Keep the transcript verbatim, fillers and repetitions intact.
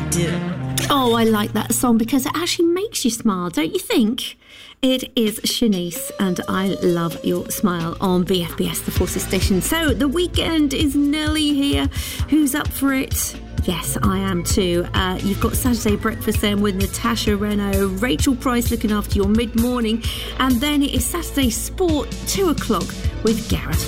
do. Oh, I like that song because it actually makes you smile, don't you think? It is Shanice and I Love Your Smile on B F B S, the Forces Station. So the weekend is nearly here. Who's up for it? Yes, I am too. Uh, you've got Saturday breakfast then with Natasha Renault, Rachel Price looking after your mid-morning. And then it is Saturday sport, two o'clock with Gareth